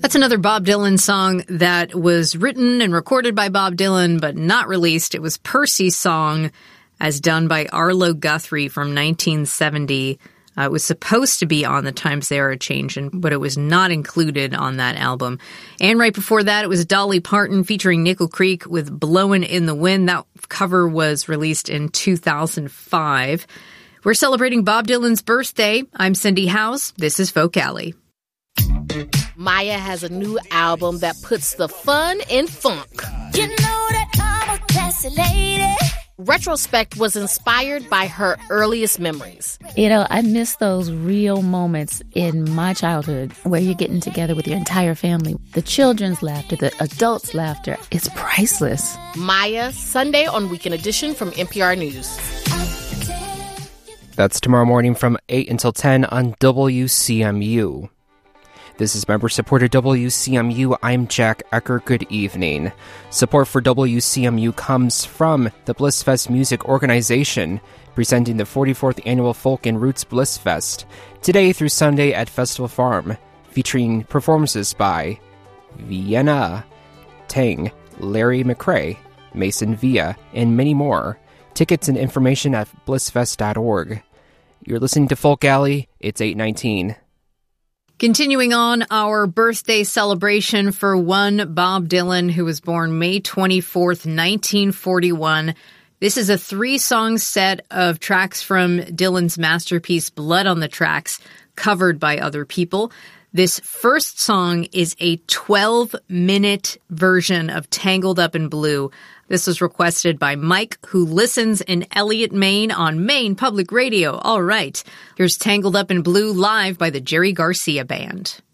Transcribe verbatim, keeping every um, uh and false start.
That's another Bob Dylan song that was written and recorded by Bob Dylan, but not released. It was Percy's song, as done by Arlo Guthrie from nineteen seventy. Uh, it was supposed to be on the Times They Are A-Changin', but it was not included on that album. And right before that, it was Dolly Parton featuring Nickel Creek with Blowin' in the Wind. That cover was released in two thousand five. We're celebrating Bob Dylan's birthday. I'm Cindy House. This is Folk Alley. Maya has a new album that puts the fun in funk. You know that I'm a classy lady. Retrospect was inspired by her earliest memories. You know, I miss those real moments in my childhood where you're getting together with your entire family. The children's laughter, the adults' laughter, it's priceless. Maya, Sunday on Weekend Edition from N P R News. That's tomorrow morning from eight until ten on W C M U. This is member-supported W C M U. I'm Jack Ecker. Good evening. Support for W C M U comes from the Blissfest Music Organization, presenting the forty-fourth Annual Folk and Roots Blissfest, today through Sunday at Festival Farm, featuring performances by Vienna, Tang, Larry McRae, Mason Villa, and many more. Tickets and information at blissfest dot org. You're listening to Folk Alley. It's eight nineteen. Continuing on our birthday celebration for one Bob Dylan, who was born May twenty-fourth, nineteen forty-one. This is a three-song set of tracks from Dylan's masterpiece, Blood on the Tracks, covered by other people. This first song is a twelve-minute version of Tangled Up in Blue. This was requested by Mike, who listens in Elliott, Maine on Maine Public Radio. All right, here's Tangled Up in Blue live by the Jerry Garcia Band.